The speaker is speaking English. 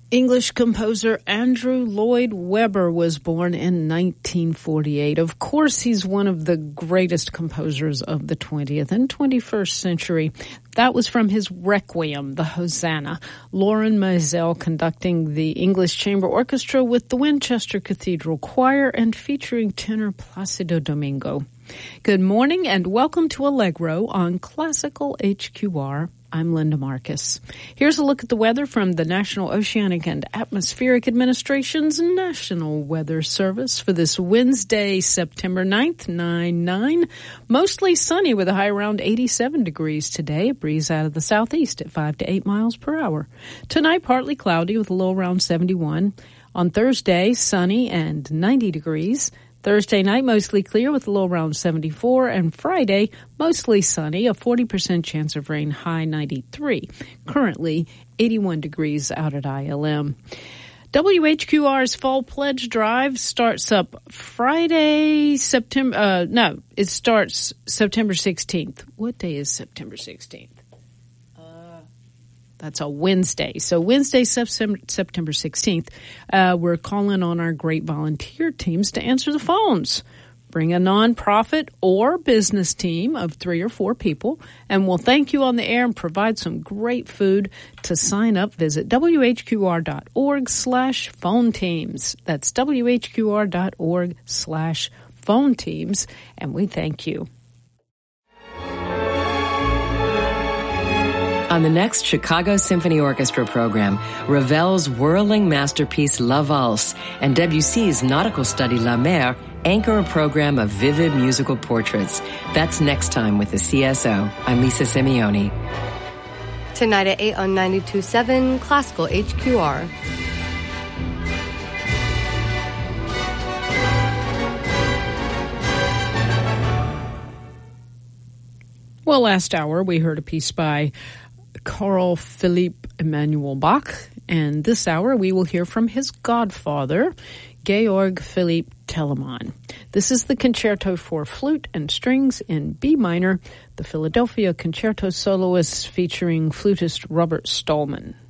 English composer Andrew Lloyd Webber was born in 1948. Of course, he's one of the greatest composers of the 20th and 21st century. That was from his Requiem, the Hosanna. Lauren Maisel conducting the English Chamber Orchestra with the Winchester Cathedral Choir and featuring tenor Placido Domingo. Good morning and welcome to Allegro on Classical HQR. I'm Linda Marcus. Here's a look at the weather from the National Oceanic and Atmospheric Administration's National Weather Service for this Wednesday, September 9th, 9/9. Mostly sunny with a high around 87 degrees today. A breeze out of the southeast at 5 to 8 miles per hour. Tonight, partly cloudy with a low around 71. On Thursday, sunny and 90 degrees. Thursday night, mostly clear with a low around 74, and Friday, mostly sunny, a 40% chance of rain, high 93. Currently, 81 degrees out at ILM. WHQR's Fall Pledge Drive starts up Friday, it starts September 16th. What day is September 16th? That's a Wednesday. So Wednesday, September 16th, we're calling on our great volunteer teams to answer the phones. Bring a nonprofit or business team of 3 or 4 people, and we'll thank you on the air and provide some great food. To sign up, visit whqr.org/phone teams. That's whqr.org/phone teams, and we thank you. On the next Chicago Symphony Orchestra program, Ravel's whirling masterpiece La Valse and Debussy's nautical study La Mer anchor a program of vivid musical portraits. That's next time with the CSO. I'm Lisa Simeone. Tonight at 8 on 92.7 Classical HQR. Well, last hour we heard a piece by Carl Philipp Emanuel Bach, and this hour we will hear from his godfather, Georg Philipp Telemann. This is the Concerto for Flute and Strings in B minor, the Philadelphia Concerto Soloists featuring flutist Robert Stallman.